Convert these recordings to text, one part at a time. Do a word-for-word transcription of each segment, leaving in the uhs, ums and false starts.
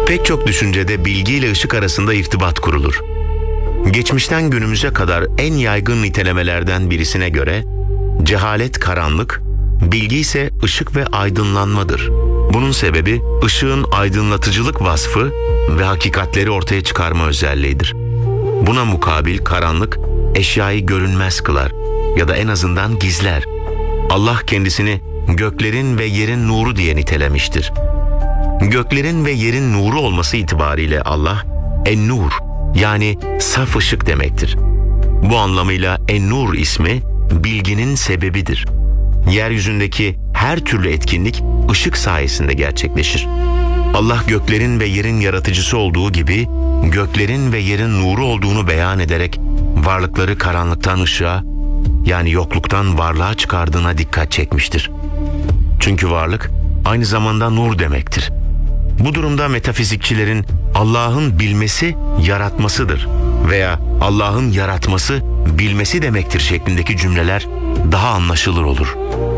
Pek çok düşüncede bilgi ile ışık arasında irtibat kurulur. Geçmişten günümüze kadar en yaygın nitelemelerden birisine göre cehalet karanlık, bilgi ise ışık ve aydınlanmadır. Bunun sebebi ışığın aydınlatıcılık vasfı ve hakikatleri ortaya çıkarma özelliğidir. Buna mukabil karanlık eşyayı görünmez kılar ya da en azından gizler. Allah kendisini göklerin ve yerin nuru diye nitelemiştir. Göklerin ve yerin nuru olması itibariyle Allah En-Nur yani saf ışık demektir. Bu anlamıyla En-Nur ismi bilginin sebebidir. Yeryüzündeki her türlü etkinlik ışık sayesinde gerçekleşir. Allah göklerin ve yerin yaratıcısı olduğu gibi göklerin ve yerin nuru olduğunu beyan ederek varlıkları karanlıktan ışığa yani yokluktan varlığa çıkardığına dikkat çekmiştir. Çünkü varlık aynı zamanda nur demektir. Bu durumda metafizikçilerin Allah'ın bilmesi yaratmasıdır veya Allah'ın yaratması bilmesi demektir şeklindeki cümleler daha anlaşılır olur.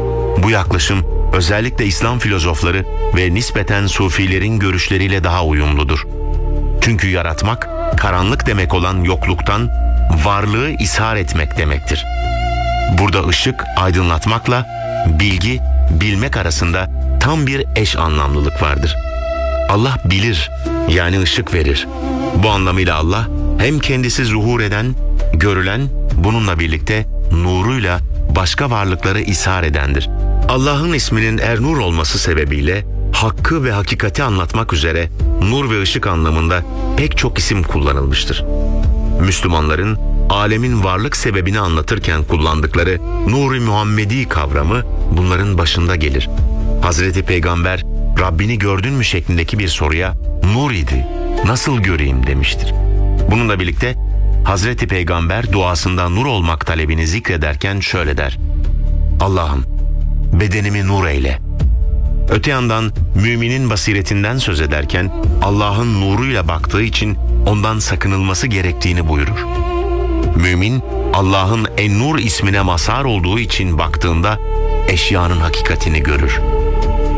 Bu yaklaşım özellikle İslam filozofları ve nispeten Sufilerin görüşleriyle daha uyumludur. Çünkü yaratmak, karanlık demek olan yokluktan varlığı ishar etmek demektir. Burada ışık, aydınlatmakla bilgi, bilmek arasında tam bir eş anlamlılık vardır. Allah bilir, yani ışık verir. Bu anlamıyla Allah hem kendisi zuhur eden, görülen, bununla birlikte nuruyla başka varlıkları ishar edendir. Allah'ın isminin Er-Nur olması sebebiyle hakkı ve hakikati anlatmak üzere nur ve ışık anlamında pek çok isim kullanılmıştır. Müslümanların alemin varlık sebebini anlatırken kullandıkları Nur-i Muhammedi kavramı bunların başında gelir. Hazreti Peygamber Rabbini gördün mü şeklindeki bir soruya nur idi, nasıl göreyim demiştir. Bununla birlikte Hazreti Peygamber duasında nur olmak talebini zikrederken şöyle der: Allah'ım bedenimi nur eyle. Öte yandan müminin basiretinden söz ederken Allah'ın nuruyla baktığı için ondan sakınılması gerektiğini buyurur. Mümin Allah'ın En-Nur ismine mazhar olduğu için baktığında eşyanın hakikatini görür.